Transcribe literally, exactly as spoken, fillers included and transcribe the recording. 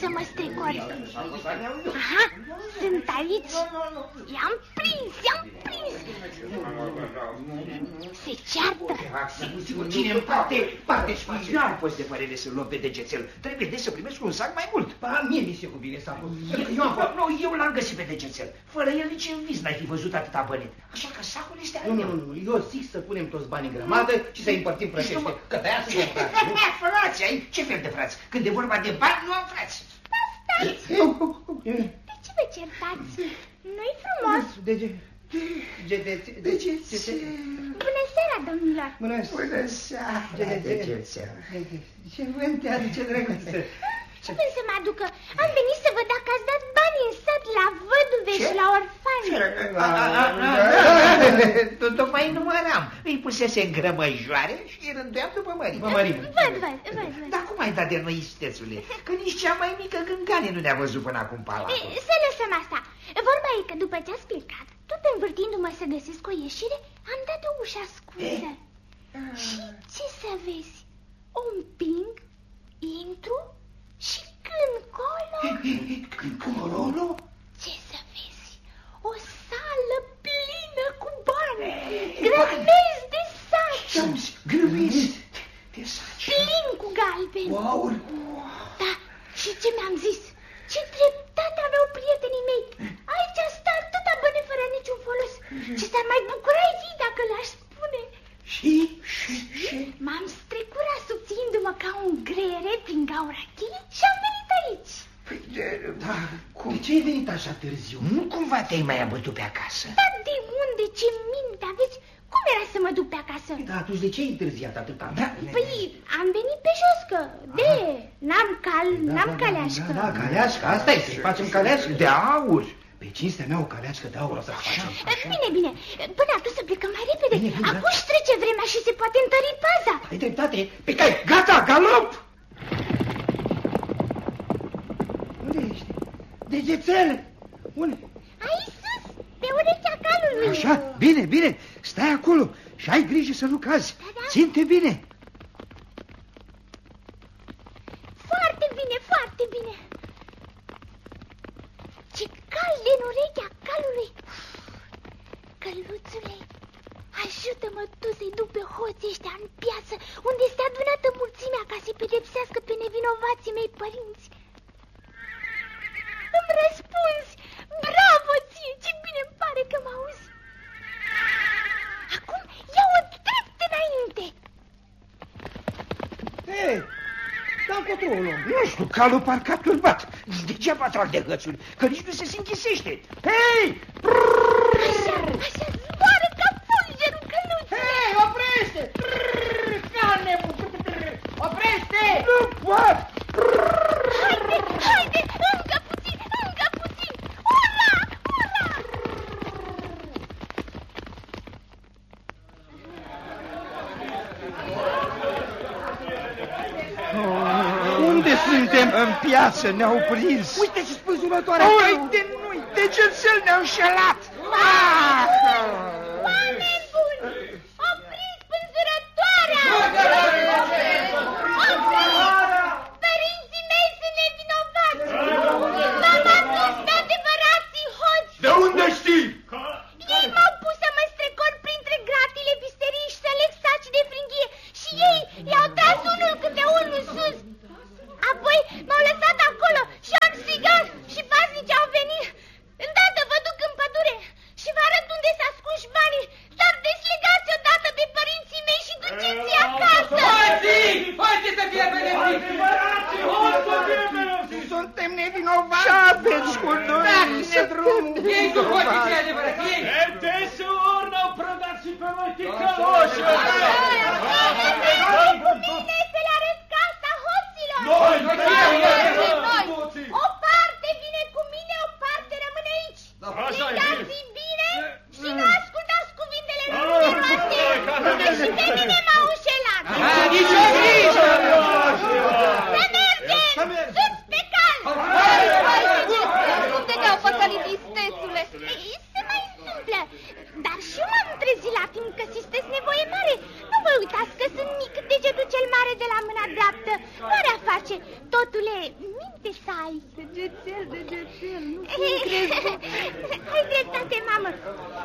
să mă strecori. Aha, sunt aici. I-am prins, i-am prins. Se ceartă. Cine în parte, parte spațiu. Nu poți de părere să luăm pe degețel. Trebuie de să primesc un sac mai mult. Ba, mie mi se cuvine sacul. Eu am fost... Nu, eu l-am găsit pe degețel. Fără el nici în vis n-ai fi văzut atâta bani. Așa că sacul este al meu. Nu, nu, nu, eu zic să punem toți banii în grămadă și să împărțim frățește. Că de-aia suntem frați, nu? Frați, ai? Ce fel de frați? Când e vorba de bani, nu am frați. Stați! De ce vă certați? Nu-i frumos? De ce? De ce? Bună seara, domnilor! Bună seara! Degețel. Ce vânt te aduce, drăguță? Ce vrei să mă aducă? Am venit să văd dacă ați dat bani în sat la văduve și la orfani. Tocmai număram. Îi pusese în grămăjoare și îi rânduiam după mărime. Văd, văd, văd. Dar cum ai dat de noi, istețule? Că nici cea mai mică gângane nu ne-a văzut până acum palatul. Să lăsăm asta. Vorba e că după ce ați plecat, tot învârtindu-mă să găsesc o ieșire, am dat o ușă ascunsă. Și ce să vezi? O împing, intru și când colo... Când colo? Ce să vezi? O sală plină cu bani, grămezi de saci. Grămezi de saci? Plin cu galbeni. Wow! Da, și ce mi-am zis? Ce dreptate aveau prietenii mei. Aici sta atâta bani fără niciun folos. Și s-ar mai bucura ei dacă le-aș spune. Și? Și? Și? M-am strecurat subțindu-mă ca un greiere prin gaura cheie și am venit aici. Păi, da, cum? De ce ai venit așa târziu? Nu cumva te-ai mai abătut pe acasă? Dar de unde? Ce minte aveți? Cum era să mă duc pe acasă? Da, atunci de ce ai întârziat atâta? Da. Păi, am venit pe jos, că de, n-am cal, n-am caleașcă. Da, da, caleașcă, asta e, să-i facem caleașcă. De aur. Pe cinstea mea o caleașcă de aur o să facem. Bine, bine, până atunci să plecăm mai repede. Bine, bine, acum își trece vremea și se poate întări paza. Ai dreptate. Pe cai, gata, galop! Unde ești? Degețel! Unde? Aici sus, pe urechea calului. Așa, bine, bine, stai acolo și ai grijă să nu cazi. Da, da. Ține-te bine. Foarte bine, foarte bine. Ce cald în urechea calului. Căluțule, ajută-mă tu să-i duc pe hoții ăștia în piață, unde este adunată mulțimea ca să-i pedepsească pe nevinovații mei părinți. Îmi răspunzi! Bravo ție! Ce bine-mi pare că mă auzi! Acum ia-o drept înainte! Hei, dar încotro o luăm. Nu știu, calul parcă a turbat. Degeaba trag de hățuri, că nici nu se închisește. Hei! Așa, așa, zboară ca fulgerul căluțule! Hei, oprește! Oprește! Nu pot! Haide, haide, încă puțin, încă puțin! Ura, ura! Unde suntem? În piață ne-au prins. Uite și spânzurătoarea! Uite, nu-i, degețel ne-au înșelat! Ah! Oameni buni! Opriți spânzurătoarea! Părinții mei sunt nevinovați! V-am adus pe adevărații hoți! De unde știi? Ei m-au pus să mă strecor printre gratile visteriei și să leg saci de fringhie și ei i-au tras unul câte unul sus. Apoi m-au lăsat acolo și am strigat și paznici au venit. Îndată vă duc în pădure și vă arăt unde s-a ascunși banii. Dar deslegați odată pe părinții mei și duceți-i acasă. Hoții! Hoții să fie pedepsiți! Suntem nevinovați! Ce aveți cu noi? Dați-ne drumul! Ei cu hoții cei adevărați, ei! Deseori n-au prădat și pe noi ticăloși! Cu mine să le arăt casa hoților. Noi, Noi. O parte vine cu mine, o parte rămâne aici. Legați-i bine și nu ascultați cuvintele numeroase, că și pe mine m-au înșelat. Nici o grijă! Să mergem! Sus pe cal! Unde te-au păcălit, istețule? Se mai întâmplă, dar și eu m-am trezit la timp că sistesc nevoie mare. Nu vă uitați că sunt mic degetul cel mare de la mâna dreaptă. Fără a face, totule, minte să Hai. Degețel, degețel, nu sunt crezut. Ai dreptate, mamă.